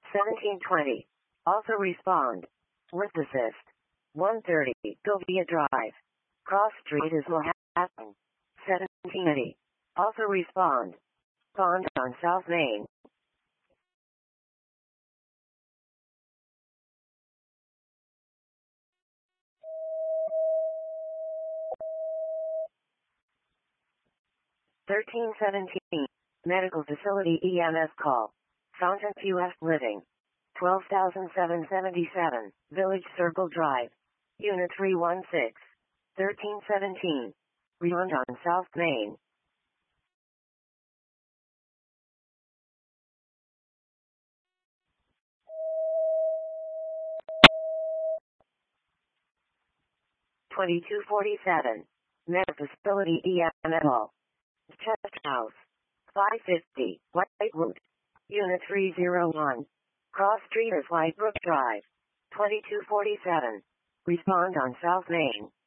1720. Also respond. With assist. 130. Govia Drive. Cross Street is Manhattan. 1780. Also respond. Pond on South Main. $13.17. Medical facility EMS call. Fountain QF Living. 12,777. Village Circle Drive. Unit 316. 1317. Remond on South Main. $22.47. Medical facility EMS call. Chest House. 550. Whitewood. Unit 301. Cross Street is Whitebrook Drive. 2247. Respond on South Main.